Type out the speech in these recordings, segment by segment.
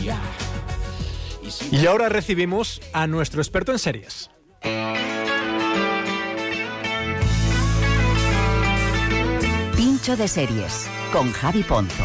Y ahora recibimos a nuestro experto en series. Pincho de series con Javi Ponzo.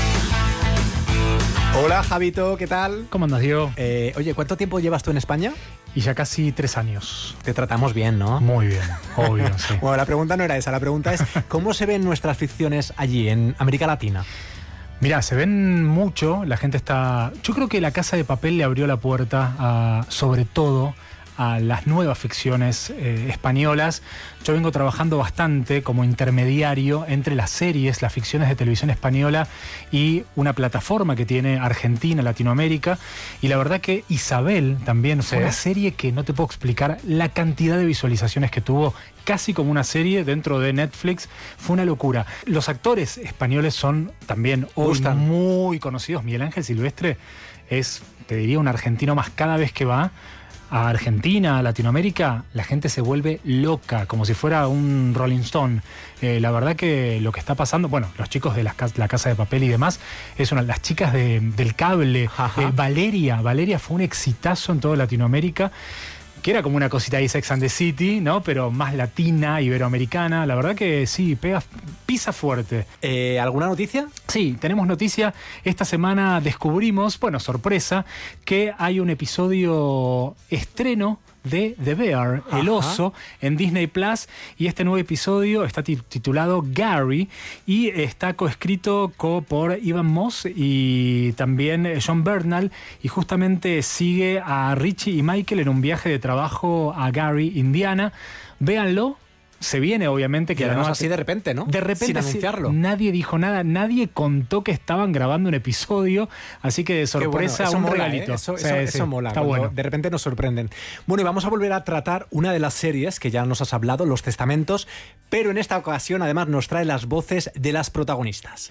Hola Javito, ¿qué tal? ¿Cómo andas, Diego? Oye, ¿cuánto tiempo llevas tú en España? Y ya casi 3 años. Te tratamos bien, ¿no? Muy bien, obvio, sí. Bueno, la pregunta no era esa, la pregunta es ¿cómo se ven nuestras ficciones allí, en América Latina? Mirá, se ven mucho, la gente está... Yo creo que La Casa de Papel le abrió la puerta, sobre todo, a las nuevas ficciones españolas. Yo vengo trabajando bastante como intermediario entre las series, las ficciones de televisión española y una plataforma que tiene Argentina, Latinoamérica. Y la verdad que Isabel también fue una serie que no te puedo explicar la cantidad de visualizaciones que tuvo, casi como una serie dentro de Netflix. Fue una locura. Los actores españoles son también hoy muy conocidos. Miguel Ángel Silvestre es, te diría, un argentino más. Cada vez que va a Argentina, a Latinoamérica, la gente se vuelve loca, como si fuera un Rolling Stone. La verdad que lo que está pasando, bueno, los chicos de La Casa de Papel y demás, las chicas del cable, Valeria fue un exitazo en toda Latinoamérica, que era como una cosita ahí Sex and the City, ¿no? Pero más latina, iberoamericana. La verdad que sí, pisa fuerte. ¿Alguna noticia? Sí, tenemos noticia. Esta semana descubrimos, bueno, sorpresa, que hay un episodio estreno de The Bear, el oso, en Disney Plus, y este nuevo episodio está titulado Gary y está coescrito por Ivan Moss y también John Bernal, y justamente sigue a Richie y Michael en un viaje de trabajo a Gary, Indiana. Véanlo. Se viene, obviamente, que además así de repente, ¿no? De repente, sin anunciarlo. Nadie dijo nada, nadie contó que estaban grabando un episodio, así que de sorpresa, bueno, un mola, regalito. Eso mola, está bueno. De repente nos sorprenden. Bueno, y vamos a volver a tratar una de las series que ya nos has hablado, Los Testamentos, pero en esta ocasión además nos trae las voces de las protagonistas.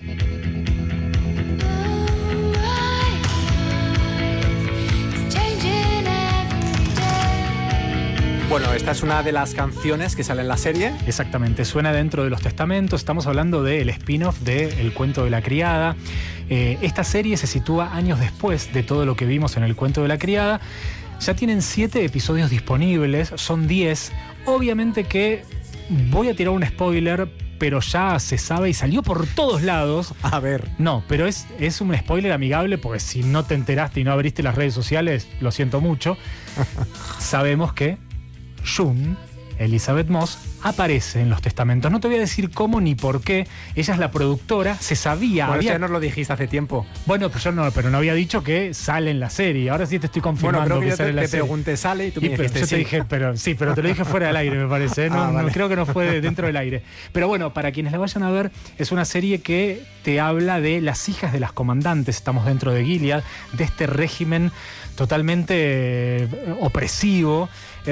Bueno, esta es una de las canciones que sale en la serie. Exactamente, suena dentro de Los Testamentos. Estamos hablando del spin-off de El Cuento de la Criada. Esta serie se sitúa años después de todo lo que vimos en El Cuento de la Criada. Ya tienen 7 episodios disponibles, son 10. Obviamente que voy a tirar un spoiler, pero ya se sabe y salió por todos lados. A ver. No, pero es un spoiler amigable, porque si no te enteraste y no abriste las redes sociales, lo siento mucho. Sabemos que June, Elizabeth Moss, aparece en Los Testamentos. No te voy a decir cómo ni por qué. Ella es la productora, se sabía. Bueno, ya nos lo dijiste hace tiempo. Bueno, pues pero no había dicho que sale en la serie. Ahora sí te estoy confirmando. Bueno, creo que sale en la te serie. Pregunté, ¿sale? Y tú me dijiste yo te dije, pero te lo dije fuera del aire, me parece. No, vale. no, creo que no fue dentro del aire. Pero bueno, para quienes la vayan a ver, es una serie que te habla de las hijas de las comandantes. Estamos dentro de Gilead, de este régimen totalmente opresivo.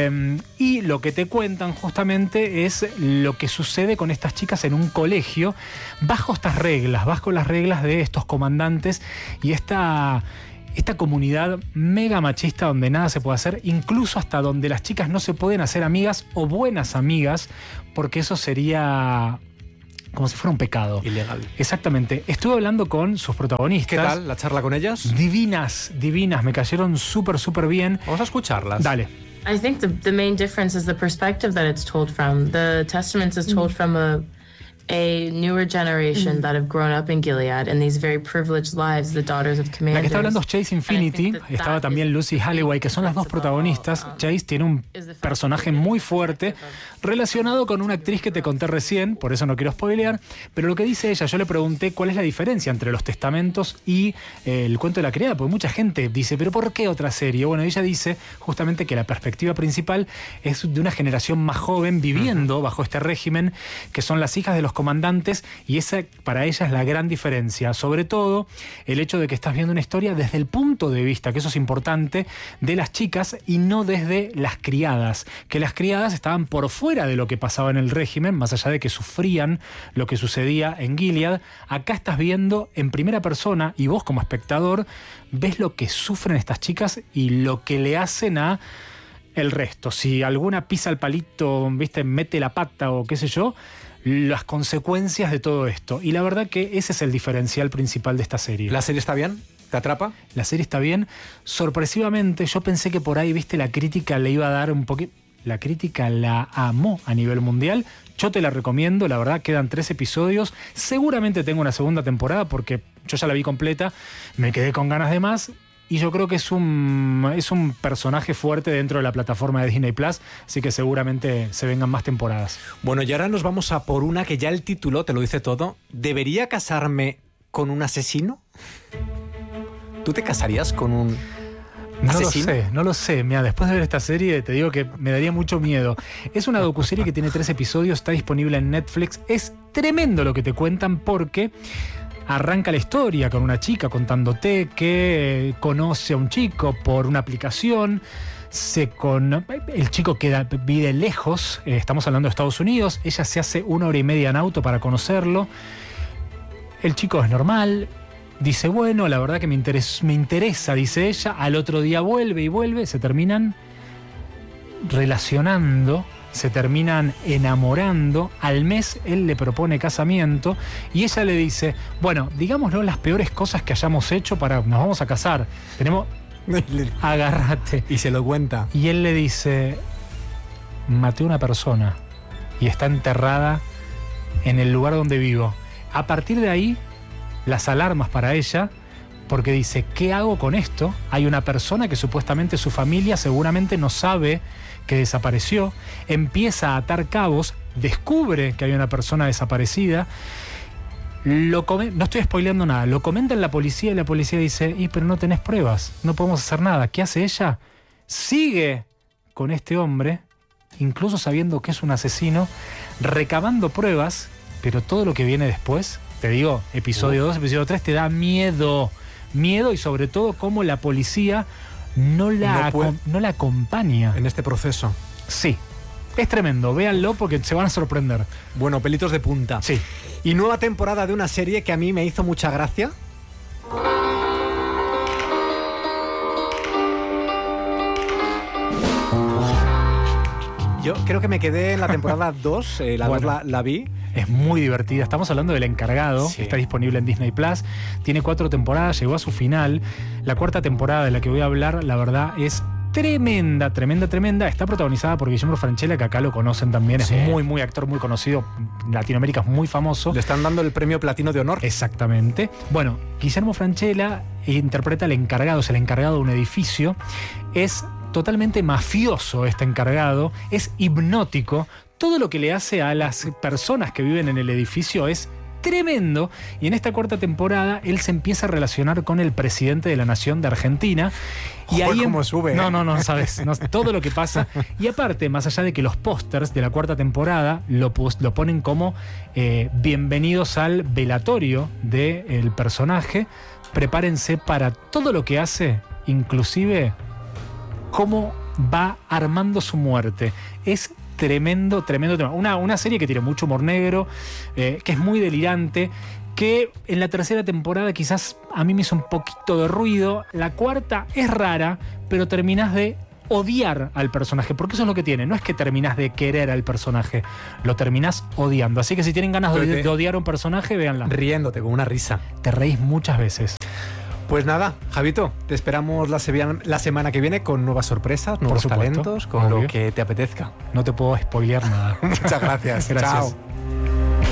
Y lo que te cuentan justamente es lo que sucede con estas chicas en un colegio bajo estas reglas, bajo las reglas de estos comandantes y esta comunidad mega machista donde nada se puede hacer, incluso hasta donde las chicas no se pueden hacer amigas o buenas amigas, porque eso sería como si fuera un pecado. Ilegal. Exactamente. Estuve hablando con sus protagonistas. ¿Qué tal la charla con ellas? Divinas, me cayeron súper bien. Vamos a escucharlas. Dale. I think the main difference is the perspective that it's told from. The Testaments is told from a newer generation that have grown up in Gilead and these very privileged lives, the daughters of commanders. La que está hablando es Chase Infinity, estaba también Lucy Halliway, que son las dos protagonistas. Chase tiene un personaje muy fuerte relacionado con una actriz que te conté recién, por eso no quiero spoilear, pero lo que dice ella, yo le pregunté cuál es la diferencia entre Los Testamentos y El Cuento de la Criada, porque mucha gente dice, ¿pero por qué otra serie? Bueno, ella dice justamente que la perspectiva principal es de una generación más joven viviendo bajo este régimen, que son las hijas de los comandantes, y esa para ella es la gran diferencia, sobre todo el hecho de que estás viendo una historia desde el punto de vista, que eso es importante, de las chicas y no desde las criadas, que las criadas estaban por fuera de lo que pasaba en el régimen, más allá de que sufrían lo que sucedía en Gilead. Acá estás viendo en primera persona y vos como espectador ves lo que sufren estas chicas y lo que le hacen a el resto. Si alguna pisa el palito, ¿viste?, mete la pata o qué sé yo, las consecuencias de todo esto. Y la verdad que ese es el diferencial principal de esta serie. ¿La serie está bien? ¿Te atrapa? La serie está bien. Sorpresivamente, yo pensé que por ahí, viste, la crítica le iba a dar un poquito... La crítica la amó a nivel mundial. Yo te la recomiendo, la verdad, quedan 3 episodios. Seguramente tengo una segunda temporada porque yo ya la vi completa, me quedé con ganas de más. Y yo creo que es un personaje fuerte dentro de la plataforma de Disney Plus, así que seguramente se vengan más temporadas. Bueno, y ahora nos vamos a por una que ya el título te lo dice todo. ¿Debería casarme con un asesino? ¿Tú te casarías con un asesino? No lo sé. Mira, después de ver esta serie te digo que me daría mucho miedo. Es una docuserie que tiene 3 episodios, está disponible en Netflix. Es tremendo lo que te cuentan porque arranca la historia con una chica contándote que conoce a un chico por una aplicación. El chico vive lejos, estamos hablando de Estados Unidos. Ella se hace 1 hora y media en auto para conocerlo. El chico es normal. Dice, bueno, la verdad que me interesa, dice ella. Al otro día vuelve, se terminan relacionando, se terminan enamorando. Al mes él le propone casamiento y ella le dice, bueno, digámoslo las peores cosas que hayamos hecho nos vamos a casar. Agárrate. Y se lo cuenta. Y él le dice, maté a una persona y está enterrada en el lugar donde vivo. A partir de ahí, las alarmas para ella, porque dice, ¿qué hago con esto? Hay una persona que supuestamente su familia seguramente no sabe que desapareció, empieza a atar cabos, descubre que hay una persona desaparecida, no estoy spoileando nada, lo comenta en la policía y la policía dice, pero no tenés pruebas, no podemos hacer nada. ¿Qué hace ella? Sigue con este hombre, incluso sabiendo que es un asesino, recabando pruebas, pero todo lo que viene después, te digo, episodio 2, episodio 3, te da miedo y sobre todo cómo la policía no la acompaña. En este proceso. Sí, es tremendo, véanlo porque se van a sorprender. Bueno, pelitos de punta. Sí. Y nueva temporada de una serie que a mí me hizo mucha gracia. Yo creo que me quedé en la temporada 2, la 2 la vi. Es muy divertida. Estamos hablando del Encargado, sí. Está disponible en Disney Plus. Tiene 4 temporadas, llegó a su final. La 4ª temporada de la que voy a hablar, la verdad, es tremenda. Está protagonizada por Guillermo Francella, que acá lo conocen también. Es muy actor, muy conocido. En Latinoamérica es muy famoso. Le están dando el premio Platino de Honor. Exactamente. Bueno, Guillermo Francella interpreta al encargado, es el encargado de un edificio. Es totalmente mafioso este encargado, es hipnótico. Todo lo que le hace a las personas que viven en el edificio es tremendo. Y en esta 4ª temporada él se empieza a relacionar con el presidente de la nación de Argentina. Y Joder, ahí cómo sube. No, sabes, todo lo que pasa. Y aparte, más allá de que los pósters de la 4ª temporada lo ponen como bienvenidos al velatorio del personaje, prepárense para todo lo que hace, inclusive cómo va armando su muerte. Es tremendo tema. Una serie que tiene mucho humor negro, que es muy delirante, que en la 3ª temporada quizás a mí me hizo un poquito de ruido. La 4ª es rara, pero terminás de odiar al personaje, porque eso es lo que tiene. No es que terminás de querer al personaje, lo terminás odiando. Así que si tienen ganas de odiar a un personaje, véanla. Riéndote con una risa. Te reís muchas veces. Pues nada, Javito, te esperamos la semana que viene con nuevas sorpresas, nuevos talentos, con lo que te apetezca. No te puedo spoilear nada. Muchas gracias. Gracias. Chao.